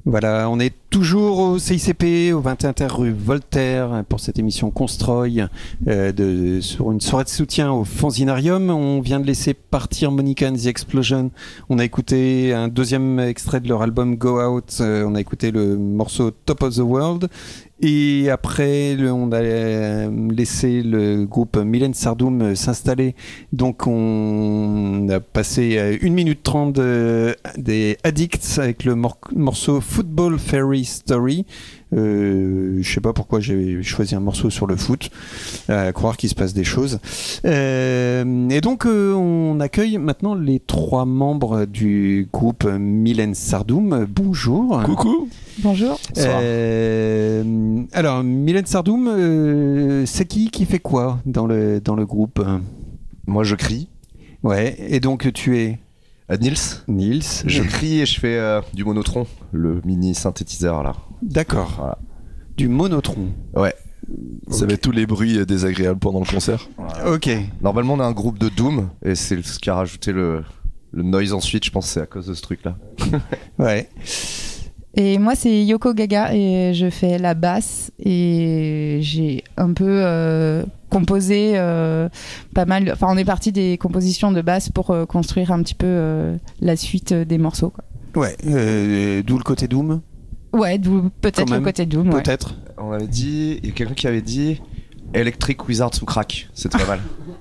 Voilà, on est toujours au CICP, au 21 rue Voltaire, pour cette émission Constroy, sur une soirée de soutien au Fanzinarium. On vient de laisser partir Monica and the Explosion. On a écouté un deuxième extrait de leur album Go Out. On a écouté le morceau Top of the World. Et après, on a laissé le groupe Mylène Sardoum s'installer. Donc, on a passé 1 minute 30 des Addicts avec le morceau Football Fairy Story. Je sais pas pourquoi j'ai choisi un morceau sur le foot, à croire qu'il se passe des choses. Et donc, on accueille maintenant les 3 membres du groupe Mylène Sardoum. Bonjour. Coucou. Bonjour. Alors, Mylène Sardoum, c'est qui fait quoi dans le groupe? Moi, je crie. Ouais, et donc tu es Nils. Je crie et je fais du monotron, le mini synthétiseur là. D'accord. Voilà. Du monotron. Ouais. Ça met tous les bruits désagréables pendant le concert. Voilà. Ok. Normalement, on a un groupe de Doom et c'est ce qui a rajouté le noise ensuite. Je pense que c'est à cause de ce truc là. Ouais. Et moi, c'est Yoko Gaga et je fais la basse et j'ai un peu composé pas mal. Enfin, on est parti des compositions de basse pour construire un petit peu la suite des morceaux, quoi. Ouais. D'où le côté Doom. Ouais, d'où peut-être le côté Doom. Peut-être. On avait dit, il y a quelqu'un qui avait dit Electric Wizard sous crack. C'était pas mal.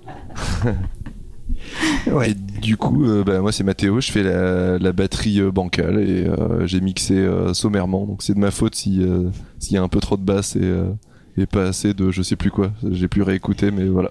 Ouais. Et du coup, moi c'est Mathéo, je fais la batterie bancale et j'ai mixé sommairement. Donc c'est de ma faute s'il y a un peu trop de basse et pas assez de je sais plus quoi. J'ai pu réécouter, mais voilà.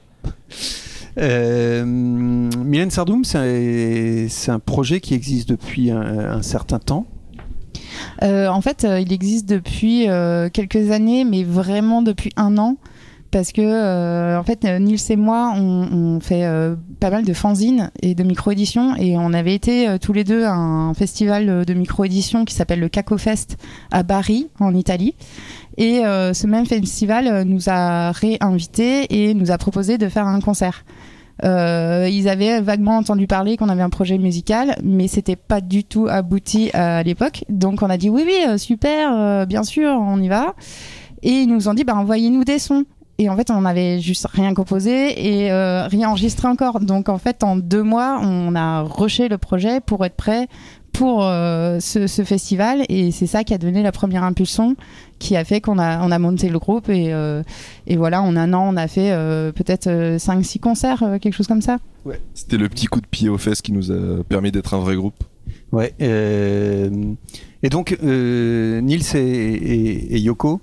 Mylène Sardoum, c'est un projet qui existe depuis un certain temps. En fait, il existe depuis quelques années, mais vraiment depuis 1 an. Parce que, en fait, Nils et moi, on fait pas mal de fanzines et de micro-éditions. Et on avait été tous les deux à un festival de micro-édition qui s'appelle le Caco Fest à Bari, en Italie. Et ce même festival nous a réinvités et nous a proposé de faire un concert. Ils avaient vaguement entendu parler qu'on avait un projet musical, mais c'était pas du tout abouti à l'époque. Donc on a dit oui, super, bien sûr, on y va. Et ils nous ont dit envoyez-nous des sons. Et en fait, on n'avait juste rien composé et rien enregistré encore. Donc en fait, en 2 mois, on a rushé le projet pour être prêt pour ce festival. Et c'est ça qui a donné la première impulsion, qui a fait qu'on a monté le groupe. Et voilà, en 1 an, on a fait peut-être 5-6 concerts, quelque chose comme ça. Ouais. C'était le petit coup de pied aux fesses qui nous a permis d'être un vrai groupe. Ouais. Et donc, Nils et Yoko,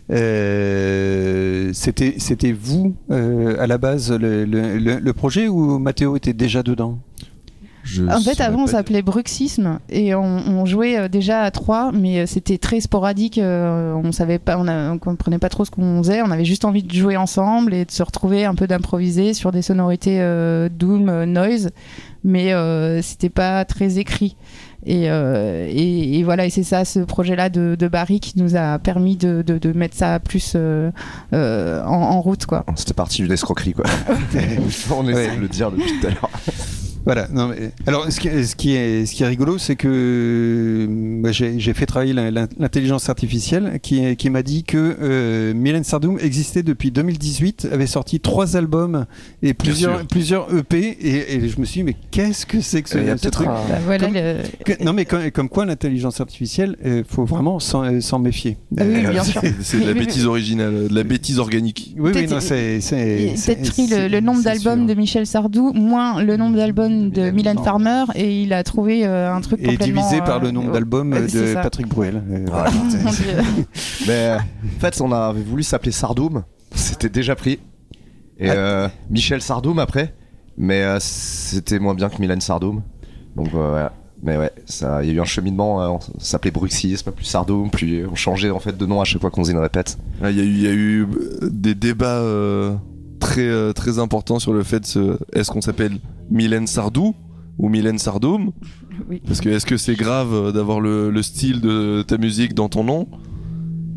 c'était vous à la base le projet, ou Mathéo était déjà dedans? En fait, avant, on s'appelait Bruxisme et on jouait déjà à 3, mais c'était très sporadique. On savait pas, on comprenait pas trop ce qu'on faisait. On avait juste envie de jouer ensemble et de se retrouver, un peu d'improviser sur des sonorités doom, noise, mais c'était pas très écrit. Et voilà, et c'est ça, ce projet-là de Bari qui nous a permis de mettre ça plus en route, quoi. C'était parti d'une escroquerie, quoi. On essaie de le dire depuis tout à l'heure. Voilà. Non, mais, alors, ce qui est rigolo, c'est que j'ai fait travailler l'intelligence artificielle qui m'a dit que Mylène Sardoum existait depuis 2018, avait sorti 3 albums et plusieurs EP, et je me suis dit, mais qu'est-ce que c'est que ce truc? Voilà non, mais comme quoi l'intelligence artificielle, faut vraiment s'en méfier. Oui, bien sûr. C'est de la bêtise originale, de la bêtise organique. Oui, non, c'est peut-être pris le nombre d'albums de Michel Sardou moins le nombre d'albums de Mylène Farmer, et il a trouvé un truc complètement... Et divisé par le nombre d'albums de Patrick Bruel. Voilà. Mais en fait, on avait voulu s'appeler Sardoum, c'était déjà pris. Et Michel Sardoum après, mais c'était moins bien que Mylène Sardoum. Donc ouais. Mais ouais, il y a eu un cheminement, on s'appelait Bruxisme, puis Sardoum, puis on changeait en fait de nom à chaque fois qu'on faisait une répète. Il y a eu des débats très, très importants sur le fait est-ce qu'on s'appelle Mylène Sardou ou Mylène Sardoum? Oui. Parce que est-ce que c'est grave d'avoir le style de ta musique dans ton nom?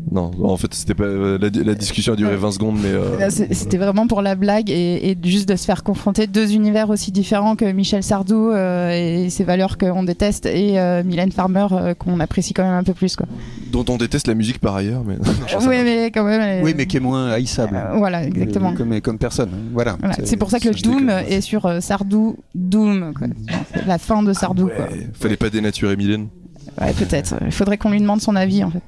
Non, en fait, c'était pas la discussion a duré 20 secondes, mais C'était vraiment pour la blague et juste de se faire confronter deux univers aussi différents que Michel Sardou et ses valeurs qu'on déteste et Mylène Farmer qu'on apprécie quand même un peu plus, quoi. Dont on déteste la musique par ailleurs, mais Oui, mais quand même. Oui, mais qui est moins haïssable. Voilà, exactement. Comme personne. Voilà. C'est pour ça que le Doom est sur Sardou Doom, quoi. C'est la fin de Sardou, quoi. Fallait pas dénaturer Mylène. Ouais, peut-être. Il faudrait qu'on lui demande son avis, en fait.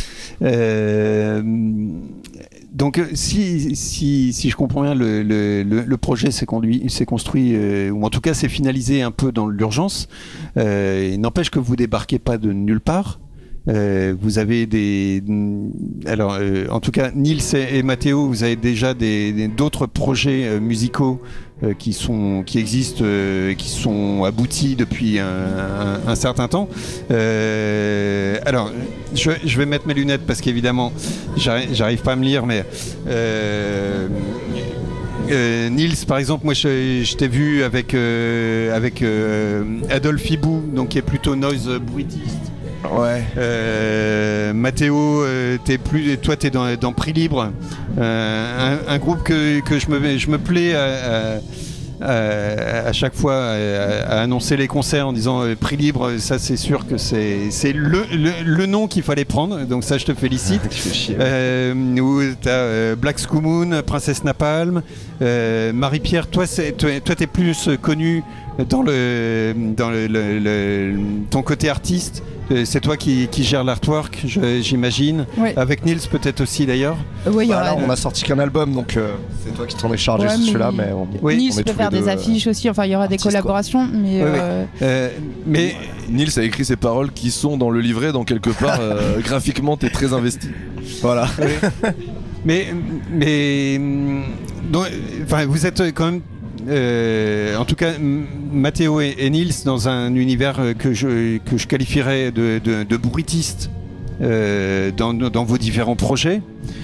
Donc, si je comprends bien, le projet s'est construit, ou en tout cas s'est finalisé un peu dans l'urgence. Il n'empêche que vous débarquez pas de nulle part. Vous avez en tout cas, Nils et Mathéo, vous avez déjà d'autres projets musicaux qui existent, qui sont aboutis depuis un certain temps. Alors, je vais mettre mes lunettes parce qu'évidemment, j'arrive pas à me lire, mais Nils, par exemple, moi je t'ai vu avec Adolphe Hibou, donc qui est plutôt noise bruitiste. Ouais. Mathéo, toi t'es dans Prix Libre, un groupe que je me plais à chaque fois à annoncer les concerts en disant Prix Libre, ça c'est sûr que c'est le nom qu'il fallait prendre, donc ça je te félicite. Tu fais chier. Où t'as Black Skull, Princesse Napalm, Marie-Pierre, toi t'es plus connu dans ton côté artiste. C'est toi qui gère l'artwork, j'imagine. Oui. Avec Nils peut-être aussi d'ailleurs. Oui, Là, on a sorti qu'un album, donc c'est toi qui t'en es chargé sur celui-là, mais Nils on est peut tous faire les deux, des affiches aussi. Enfin, il y aura des artistes, collaborations, mais. Mais Nils a écrit ces paroles qui sont dans le livret, donc quelque part, graphiquement, t'es très investi. Voilà. mais donc, enfin, vous êtes quand même. En tout cas, Mathéo et Nils dans un univers que je qualifierais de bruitiste dans vos différents projets.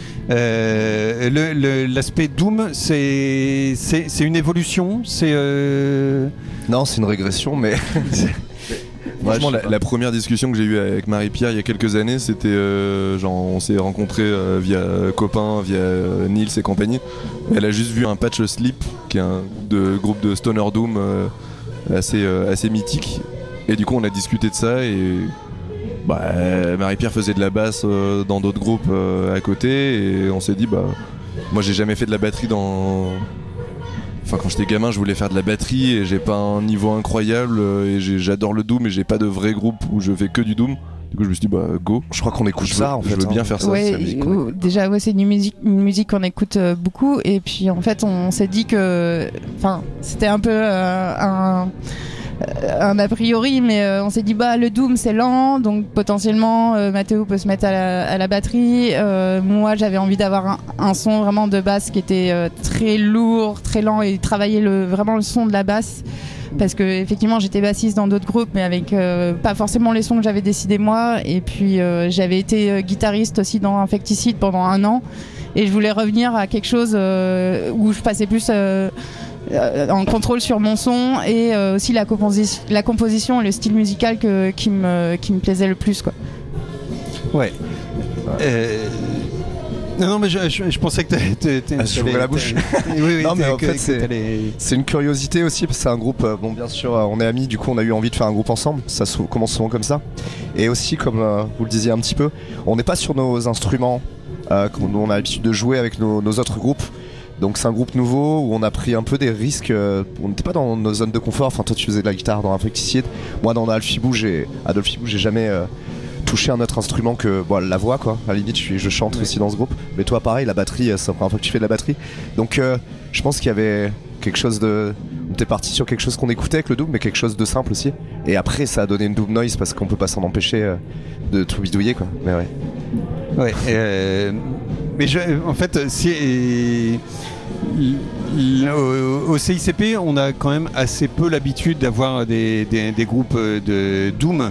L'aspect Doom, c'est une évolution, Non, c'est une régression, mais. Franchement, la première discussion que j'ai eue avec Marie-Pierre il y a quelques années, c'était genre on s'est rencontrés via copains, via Nils et compagnie. Elle a juste vu un Patch Sleep, qui est un groupe de Stoner Doom assez mythique. Et du coup, on a discuté de ça et Marie-Pierre faisait de la basse dans d'autres groupes à côté et on s'est dit moi j'ai jamais fait de la batterie Enfin, quand j'étais gamin, je voulais faire de la batterie et j'ai pas un niveau incroyable et j'adore le Doom et j'ai pas de vrai groupe où je fais que du Doom. Du coup, je me suis dit, go. Je crois qu'on écoute ça en fait. Je veux bien faire ça. Ouais, déjà, c'est une musique qu'on écoute beaucoup. Et puis, en fait, on s'est dit que. Enfin, c'était un peu un a priori, mais on s'est dit le Doom c'est lent, donc potentiellement Mathéo peut se mettre à la batterie. Moi j'avais envie d'avoir un son vraiment de basse qui était très lourd, très lent et travailler vraiment le son de la basse. Parce que effectivement j'étais bassiste dans d'autres groupes mais avec pas forcément les sons que j'avais décidé moi, et puis j'avais été guitariste aussi dans Infecticide pendant 1 an et je voulais revenir à quelque chose où je passais plus en contrôle sur mon son et aussi la composition et le style musical qui me plaisait le plus, quoi. Ouais. Non, mais je pensais que j'ouvrais la bouche. Oui, non, mais en fait, c'est une curiosité aussi, parce que c'est un groupe, bien sûr, on est amis, du coup, on a eu envie de faire un groupe ensemble. Ça commence souvent comme ça. Et aussi, comme vous le disiez un petit peu, on n'est pas sur nos instruments, on a l'habitude de jouer avec nos autres groupes. Donc c'est un groupe nouveau où on a pris un peu des risques, on n'était pas dans nos zones de confort. Enfin, toi tu faisais de la guitare dans Infecticide, moi dans Adolphe Hibou j'ai jamais touché un autre instrument que la voix, quoi. À la limite je chante aussi dans ce groupe, mais toi pareil, la batterie, c'est la première fois que tu fais de la batterie. Donc je pense qu'il y avait quelque chose on était parti sur quelque chose qu'on écoutait avec le Doom, mais quelque chose de simple aussi. Et après ça a donné une Doom Noise parce qu'on peut pas s'en empêcher de tout bidouiller, quoi. Mais ouais. Mais en fait, au CICP, on a quand même assez peu l'habitude d'avoir des groupes de Doom.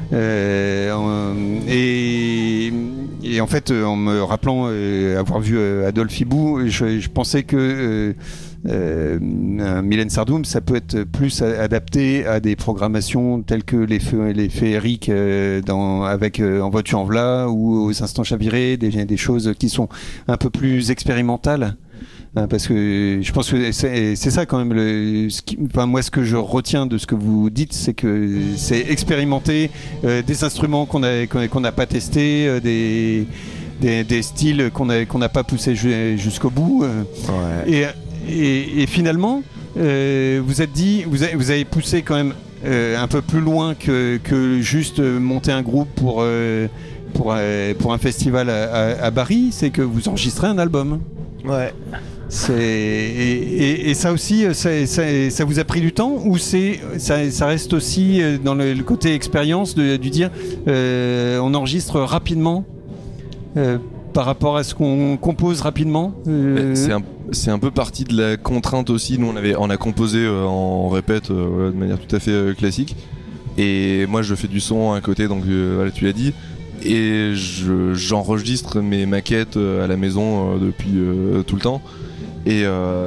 Et en fait, en me rappelant avoir vu Adolphe Hibou, je pensais que Mylène Sardoum, ça peut être plus adapté à des programmations telles que les féeriques avec En voiture en v'là ou Aux instants chavirés, des choses qui sont un peu plus expérimentales. Parce que je pense que c'est ça quand même. Moi, ce que je retiens de ce que vous dites, c'est que c'est expérimenter des instruments qu'on n'a pas testés, des styles qu'on n'a pas poussés jusqu'au bout. Ouais. Et finalement, vous avez poussé quand même un peu plus loin que juste monter un groupe pour un festival à Bari. C'est que vous enregistrez un album. Ouais. Et ça aussi, ça vous a pris du temps ou ça reste aussi dans le côté expérience du dire on enregistre rapidement par rapport à ce qu'on compose rapidement C'est un peu partie de la contrainte aussi. Nous on a composé en répète de manière tout à fait classique, et moi je fais du son à un côté, donc voilà, tu l'as dit, et j'enregistre mes maquettes à la maison depuis tout le temps. Et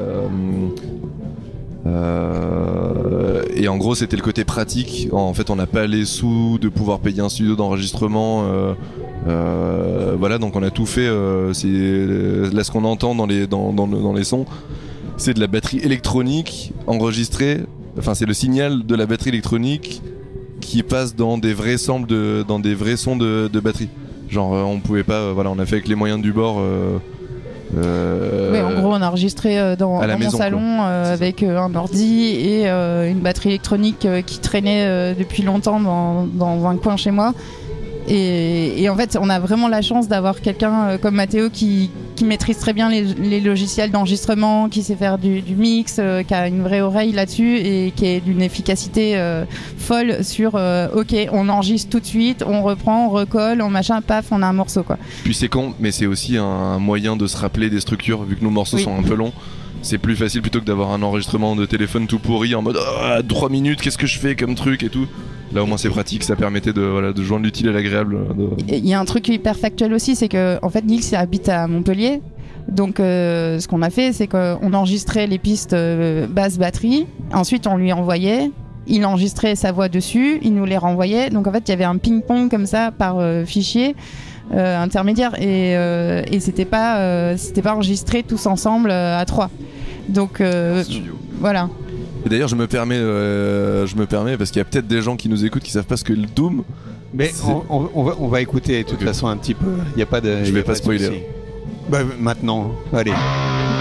en gros c'était le côté pratique. En fait on n'a pas les sous de pouvoir payer un studio d'enregistrement, voilà, donc on a tout fait. Là ce qu'on entend dans les sons, c'est de la batterie électronique enregistrée. Enfin c'est le signal de la batterie électronique qui passe dans des vrais sons de batterie. Genre on pouvait pas, voilà, on a fait avec les moyens du bord. Oui, en gros, on a enregistré dans mon salon avec un ordi et une batterie électronique qui traînait depuis longtemps dans un coin chez moi. Et en fait, on a vraiment la chance d'avoir quelqu'un comme Mathéo qui maîtrise très bien les logiciels d'enregistrement, qui sait faire du mix, qui a une vraie oreille là-dessus et qui est d'une efficacité folle sur ok, on enregistre tout de suite, on reprend, on recolle, on machin, paf, on a un morceau quoi. Puis c'est con, mais c'est aussi un moyen de se rappeler des structures, vu que nos morceaux sont un peu longs. C'est plus facile plutôt que d'avoir un enregistrement de téléphone tout pourri en mode 3 minutes, qu'est-ce que je fais comme truc et tout. Là au moins c'est pratique, ça permettait de joindre l'utile à l'agréable. Il y a un truc hyper factuel aussi, c'est que en fait Nils habite à Montpellier. Donc ce qu'on a fait, c'est qu'on enregistrait les pistes basse batterie, ensuite on lui envoyait, il enregistrait sa voix dessus, il nous les renvoyait. Donc en fait il y avait un ping-pong comme ça par fichier intermédiaire et c'était pas enregistré tous ensemble à 3. Donc voilà. Et d'ailleurs je me permets parce qu'il y a peut-être des gens qui nous écoutent qui savent pas ce que le Doom. Mais on va écouter de toute façon un petit peu. Il y a pas de. Je vais pas spoiler. Maintenant, allez.